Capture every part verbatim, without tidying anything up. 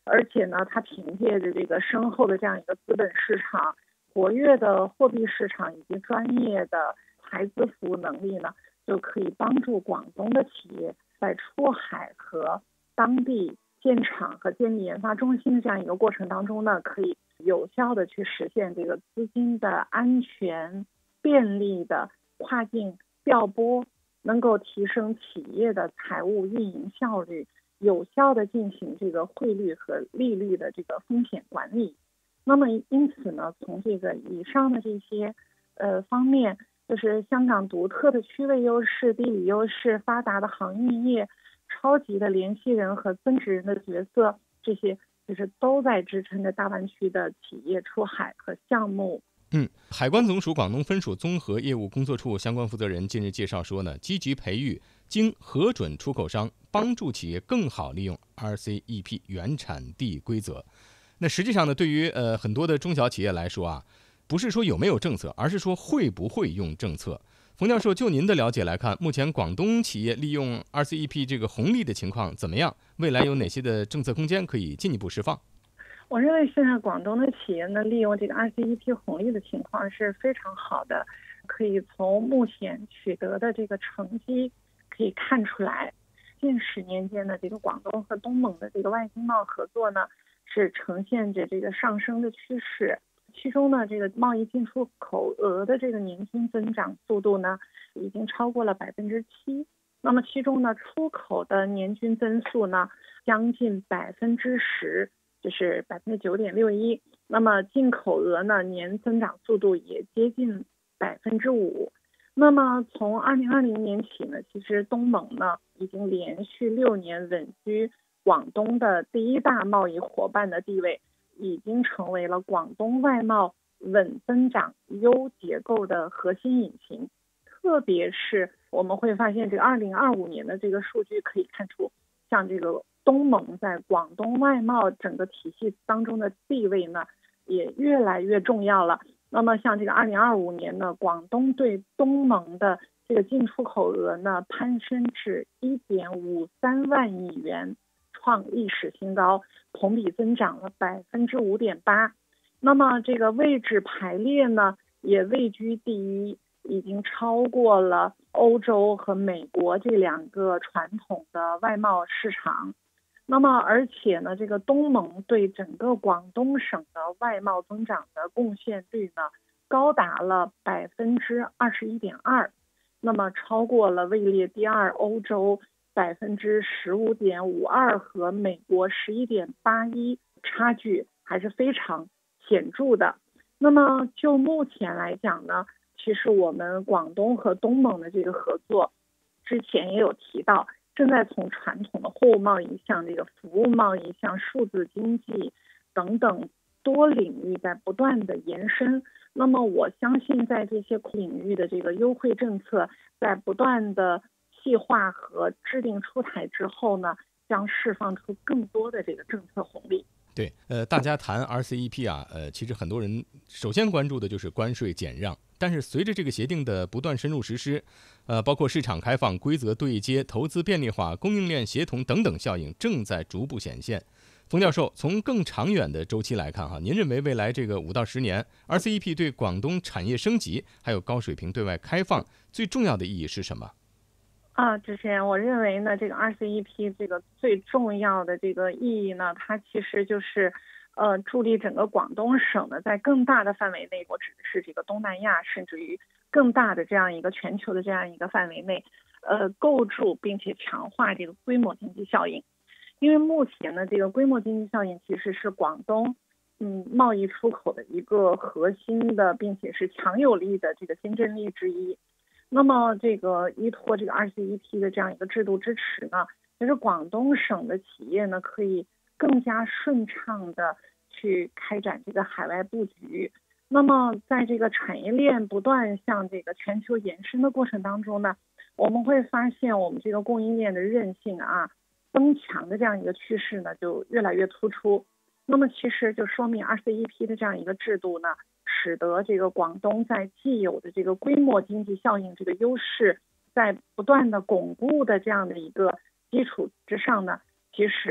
而且呢，它凭借着这个深厚的这样一个资本市场、活跃的货币市场以及专业的财资服务能力呢，就可以帮助广东的企业在出海和当地建厂和建立研发中心的这样一个过程当中呢，可以有效的去实现这个资金的安全、便利的跨境调拨，能够提升企业的财务运营效率，有效的进行这个汇率和利率的这个风险管理。那么因此呢，从这个以上的这些呃方面，就是香港独特的区位优势、地理优势、发达的航运业、超级的联系人和增值人的角色，这些就是都在支撑着大湾区的企业出海和项目。 嗯，海关总署广东分署综合业务工作处相关负责人近日介绍说呢，积极培育经核准出口商，帮助企业更好利用 R C E P 原产地规则。那实际上呢，对于呃很多的中小企业来说啊，不是说有没有政策，而是说会不会用政策。冯教授，就您的了解来看，目前广东企业利用 R C E P 这个红利的情况怎么样？未来有哪些的政策空间可以进一步释放？ 我认为现在广东的企业呢，利用这个 R C E P 红利的情况是非常好的，可以从目前取得的这个成绩可以看出来，近十年间的这个广东和东盟的这个外经贸合作呢，是呈现着这个上升的趋势。其中呢，这个贸易进出口额的这个年均增长速度呢，已经超过了百分之七。那么其中呢，出口的年均增速呢，将近百分之十。就是百分之九点六一，那么进口额呢年增长速度也接近百分之五。那么从二零二零年起呢，其实东盟呢已经连续六年稳居广东的第一大贸易伙伴的地位，已经成为了广东外贸稳增长优结构的核心引擎。特别是我们会发现，这个二零二五年的这个数据可以看出，像这个东盟在广东外贸整个体系当中的地位呢，也越来越重要了。那么像这个二零二五年呢，广东对东盟的这个进出口额呢，攀升至一点五三万亿元，创历史新高，同比增长了百分之五点八。那么这个位置排列呢，也位居第一，已经超过了欧洲和美国这两个传统的外贸市场。那么而且呢，这个东盟对整个广东省的外贸增长的贡献率呢，高达了百分之二十一点二，那么超过了位列第二欧洲百分之十五点五二和美国十一点八一，差距还是非常显著的。那么就目前来讲呢，其实我们广东和东盟的这个合作，之前也有提到，正在从传统的货物贸易向这个服务贸易、向数字经济等等多领域在不断的延伸。那么我相信，在这些领域的这个优惠政策在不断的细化和制定出台之后呢，将释放出更多的这个政策红利。 对，呃，大家谈 R C E P 啊，呃，其实很多人首先关注的就是关税减让，但是随着这个协定的不断深入实施，呃，包括市场开放、规则对接、投资便利化、供应链协同等等效应正在逐步显现。冯教授，从更长远的周期来看，哈，您认为未来这个五到十年 R C E P 对广东产业升级还有高水平对外开放最重要的意义是什么？ 啊，之前我认为呢，这个 R C E P 这个最重要的这个意义呢，它其实就是，呃，助力整个广东省呢，在更大的范围内，我指的是这个东南亚，甚至于更大的这样一个全球的这样一个范围内，呃，构筑并且强化这个规模经济效应。因为目前呢，这个规模经济效应其实是广东嗯贸易出口的一个核心的，并且是强有力的这个新阵力之一。那么这个依托这个 R C E P 的这样一个制度支持呢，其实广东省的企业呢可以更加顺畅的去开展这个海外布局。那么在这个产业链不断向这个全球延伸的过程当中呢，我们会发现我们这个供应链的韧性啊增强的这样一个趋势呢就越来越突出。那么其实就说明 R C E P 的这样一个制度呢，使得这个广东在既有的这个规模经济效应这个优势，在不断的巩固的这样的一个基础之上呢，其实在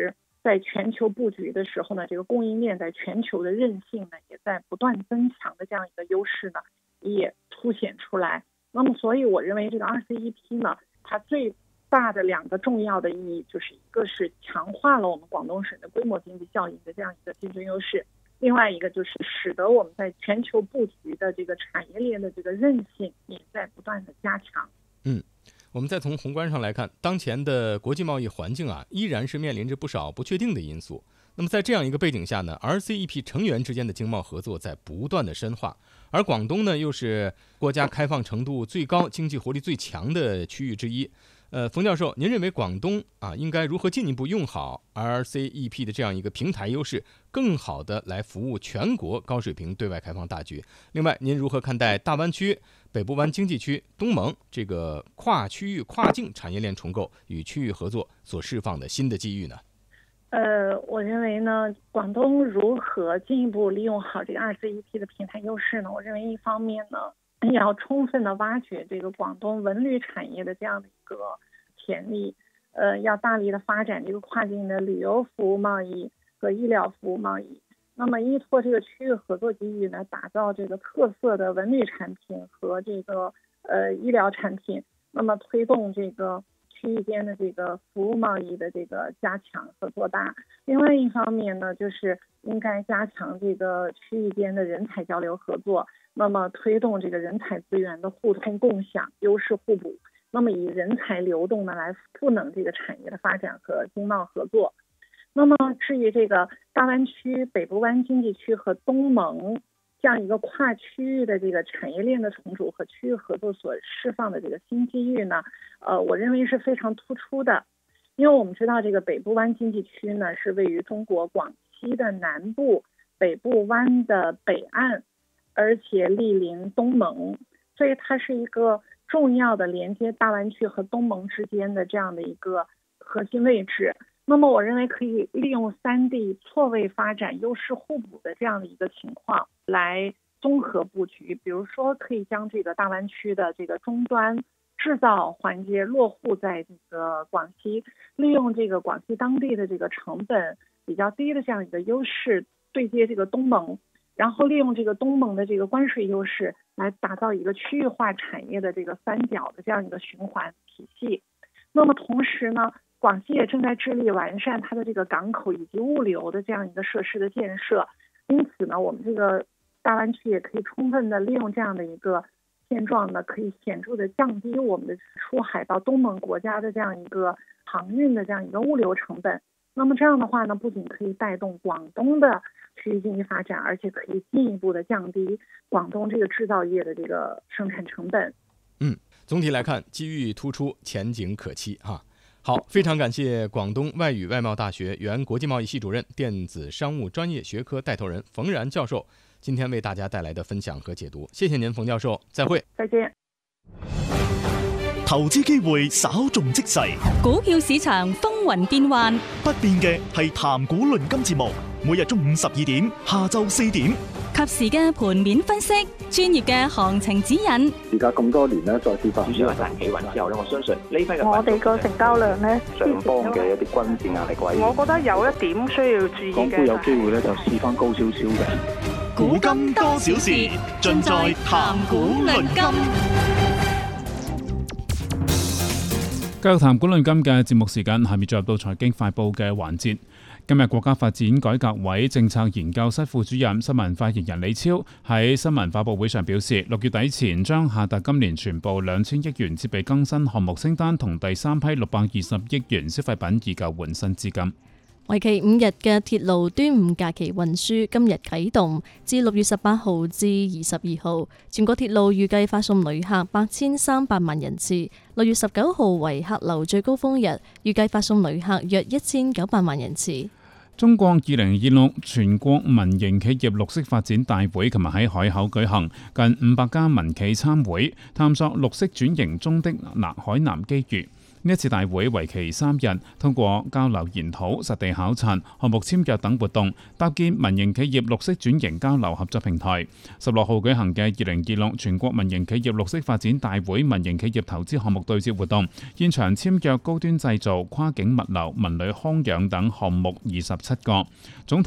在全球布局的时候呢，这个供应链在全球的韧性呢，也在不断增强的这样一个优势呢，也凸显出来。那么，所以我认为这个 R C E P 呢，它最大的两个重要的意义，就是一个是强化了我们广东省的规模经济效应的这样一个竞争优势，另外一个就是使得我们在全球布局的这个产业链的这个韧性也在不断的加强。 嗯。我们再从宏观上来看，当前的国际贸易环境啊，依然是面临着不少不确定的因素。那么在这样一个背景下呢 ，R C E P 成员之间的经贸合作在不断的深化，而广东呢，又是国家开放程度最高、经济活力最强的区域之一。呃，冯教授，您认为广东啊应该如何进一步用好 R C E P 的这样一个平台优势，更好的来服务全国高水平对外开放大局？另外，您如何看待大湾区、北部湾经济区、东盟这个跨区域、跨境产业链重构与区域合作所释放的新的机遇呢？ 呃，我认为呢，广东如何进一步利用好这个 R C E P 的平台优势呢？我认为一方面呢，也要充分的挖掘这个广东文旅产业的这样的一个潜力，呃，要大力的发展这个跨境的旅游服务贸易和医疗服务贸易。那么依托这个区域合作机遇呢，打造这个特色的文旅产品和这个呃医疗产品，那么推动这个区域间的这个服务贸易的这个加强和做大。另外一方面呢，就是应该加强这个区域间的人才交流合作，那么推动这个人才资源的互通共享、优势互补，那么以人才流动呢来赋能这个产业的发展和经贸合作。那么至于这个大湾区、北部湾经济区和东盟这样一个跨区域的这个产业链的重组和区域合作所释放的这个新机遇呢，呃，我认为是非常突出的。因为我们知道这个北部湾经济区呢是位于中国广西的南部，北部湾的北岸，而且毗邻东盟，所以它是一个重要的连接大湾区和东盟之间的这样的一个核心位置。那么我认为可以利用三地错位发展、优势互补的这样的一个情况来综合布局，比如说可以将这个大湾区的这个终端制造环节落户在这个广西，利用这个广西当地的这个成本比较低的这样一个优势对接这个东盟，然后利用这个东盟的这个关税优势来打造一个区域化产业的这个三角的这样一个循环体系。那么同时呢，广西也正在致力完善它的这个港口以及物流的这样一个设施的建设，因此呢，我们这个大湾区也可以充分的利用这样的一个现状呢，可以显著的降低我们的出海到东盟国家的这样一个航运的这样一个物流成本。那么这样的话呢，不仅可以带动广东的区域经济发展，而且可以进一步的降低广东这个制造业的这个生产成本。 嗯，总体来看，机遇突出，前景可期哈。好，非常感谢广东外语外贸大学原国际贸易系主任、电子商务专业学科带头人冯然教授今天为大家带来的分享和解讀。謝謝您，馮教授，再會。 再見。 投資機會稍縱即逝， 股票市場風雲變幻， 不變嘅係談股論金節目，每日中午十二點、下晝四點， 及時嘅盤面分析，專業嘅行情指引。 而家咁多年咧，再跌翻。 主要係大企穩之後咧，我相信呢批嘅我哋個成交量咧， 上方嘅一啲均線壓力位， 我覺得有一點需要注意嘅。 港股有機會咧就試翻高少少嘅。 股金多少事，盡在談股論金。 繼續談股論金嘅節目時間，下面進入到財經快報嘅環節。今日國家發展改革委政策研究室副主任、新聞發言人李超喺新聞發佈會上表示，六月底前將下達今年全部兩千億元設備更新項目清單同第三批六百二十億元消費品以救換新資金。 為期五日嘅鐵路端午假期運輸今日啟動，至六月十八號至二十二號，全國鐵路預計發送旅客八千三百萬人次。六月十九號為客流最高峰日，預計發送旅客約一千九百萬人次。 中國二零二六全國民營企業綠色發展大會琴日喺海口舉行，近五百家民企參會，探索綠色轉型中的南海南機遇。 呢一次大會為期三日，通過交流研討、實地考察、項目簽約等活動，搭建民營企業綠色轉型交流合作平台。十六號舉行嘅二零二六全國民營企業綠色發展大會民營企業投資項目對接活動，現場簽約高端製造、跨境物流、文旅康養等項目二十七個。總